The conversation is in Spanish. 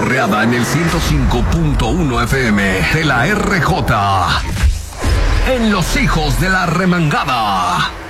Torreada en el 105.1 FM de la RJ. En Los Hijos de la Remangada.